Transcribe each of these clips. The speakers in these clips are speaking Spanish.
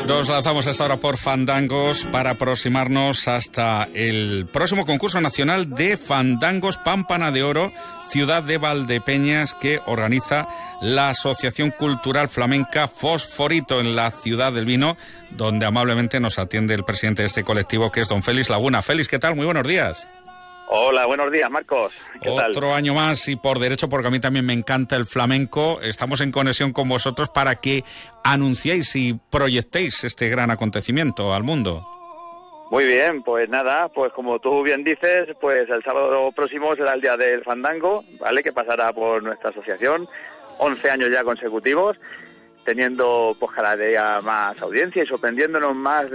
Nos lanzamos hasta ahora por Fandangos para aproximarnos hasta el próximo concurso nacional de Fandangos Pámpana de Oro, ciudad de Valdepeñas, que organiza la Asociación Cultural Flamenca Fosforito en la ciudad del vino, donde amablemente nos atiende el presidente de este colectivo, que es don Félix Laguna. Félix, ¿qué tal? Muy buenos días. Hola, buenos días, Marcos. ¿Qué tal? Otro año más y por derecho, porque a mí también me encanta el flamenco. Estamos en conexión con vosotros para que anunciéis y proyectéis este gran acontecimiento al mundo. Muy bien, pues nada, pues como tú bien dices, pues el sábado próximo será el día del fandango, ¿vale? Que pasará por nuestra asociación, 11 años ya consecutivos, teniendo pues cada día más audiencia y sorprendiéndonos más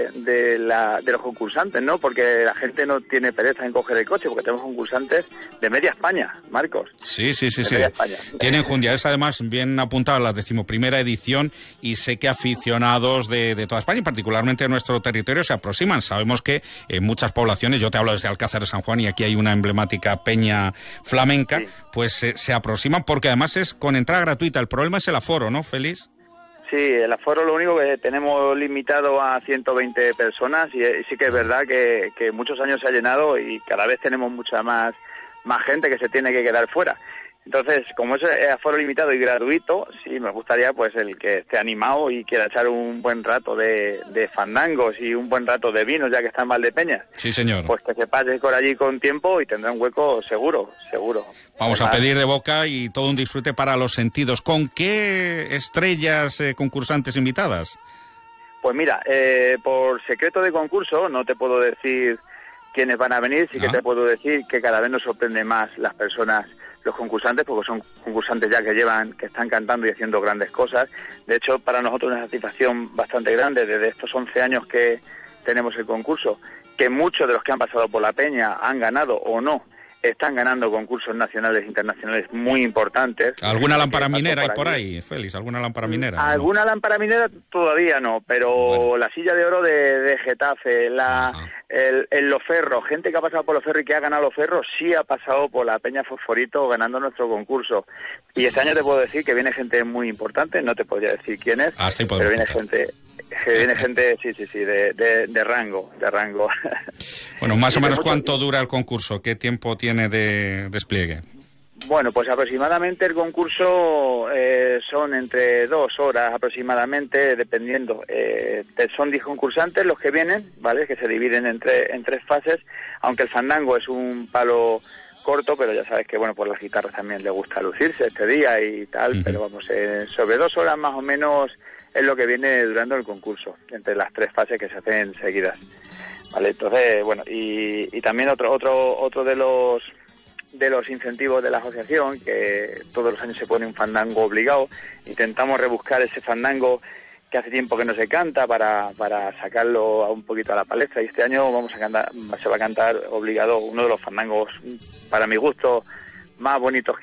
de los concursantes, ¿no? Porque la gente no tiene pereza en coger el coche, porque tenemos concursantes de media España, Marcos. Sí. Tienen enjundia, es además bien apuntado a la 11ª edición, y sé que aficionados de toda España, y particularmente de nuestro territorio, se aproximan. Sabemos que en muchas poblaciones, yo te hablo desde Alcázar de San Juan, y aquí hay una emblemática peña flamenca, sí. Pues se aproximan, porque además es con entrada gratuita. El problema es el aforo, ¿no, Félix? Sí, el aforo lo único que tenemos limitado a 120 personas, y sí que es verdad que muchos años se ha llenado y cada vez tenemos mucha más gente que se tiene que quedar fuera. Entonces, como es aforo limitado y gratuito, sí, me gustaría pues el que esté animado y quiera echar un buen rato de fandangos y un buen rato de vinos, ya que está en Valdepeñas. Sí, señor. Pues que se pase por allí con tiempo y tendrá un hueco seguro. Vamos a pedir de boca y todo un disfrute para los sentidos. ¿Con qué estrellas concursantes invitadas? Pues mira, por secreto de concurso no te puedo decir quiénes van a venir, sí que te puedo decir que cada vez nos sorprende más las personas, los concursantes, porque son concursantes ya que están cantando y haciendo grandes cosas. De hecho, para nosotros es una satisfacción bastante grande desde estos 11 años que tenemos el concurso, que muchos de los que han pasado por la peña han ganado o no, están ganando concursos nacionales e internacionales muy importantes. ¿Alguna lámpara minera hay por ahí, Félix? ¿Alguna lámpara minera? ¿Alguna lámpara minera? Todavía no, pero bueno, la silla de oro de Getafe, el Loferro, gente que ha pasado por Loferro y que ha ganado Loferro, sí ha pasado por la Peña Fosforito ganando nuestro concurso. Y este año te puedo decir que viene gente muy importante, no te podría decir quién es, pero viene gente... sí, de rango. Bueno, más o menos, ¿cuánto dura el concurso? ¿Qué tiempo tiene de despliegue? Bueno, pues aproximadamente el concurso son entre 2 horas aproximadamente, dependiendo. Son 10 concursantes los que vienen, ¿vale? Que se dividen en 3 fases, aunque el fandango es un palo corto, pero ya sabes que, bueno, pues las guitarras también les gusta lucirse este día y tal, pero vamos, sobre 2 horas más o menos es lo que viene durando el concurso, entre las 3 fases que se hacen seguidas, ¿vale? Entonces, bueno, y también otro de los incentivos de la asociación, que todos los años se pone un fandango obligado. Intentamos rebuscar ese fandango que hace tiempo que no se canta para sacarlo un poquito a la palestra, y este año se va a cantar obligado uno de los fandangos, para mi gusto, más bonitos